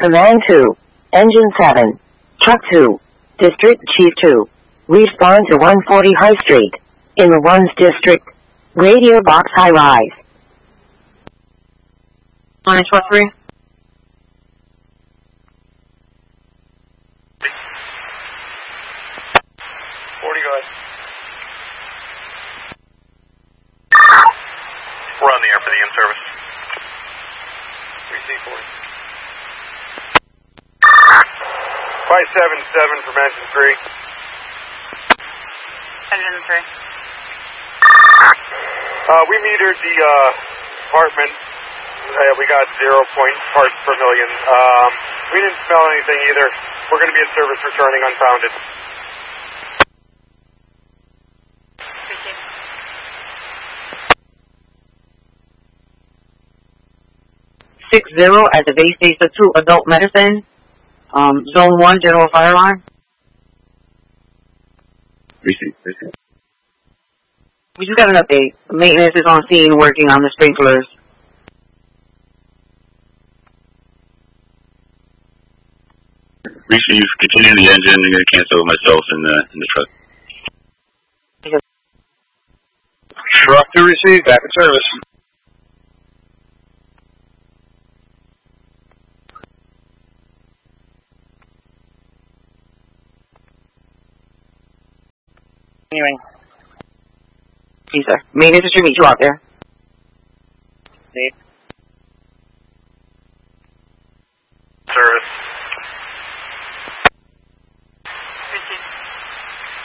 Command 2. Engine 7. Truck 2. District Chief 2. Respond to 140 High Street. In the 1's district. Radio box high rise. On a truck 3. 40, go ahead. We're on the air for the in-service. 3C40. 577 from engine 3. Engine 3. We metered the apartment. We got 0 parts per million. We didn't smell anything either. We're going to be in service returning unfounded. 60 at the base station 2 adult medicine. Zone 1 general fire alarm. Receive. We just got an update. Maintenance is on scene working on the sprinklers. Receive. Continue the engine. I'm going to cancel myself in the truck. Truck to receive. Back in service. Continuing. Please, sir. Maintenance is to meet you out there. Need. Service.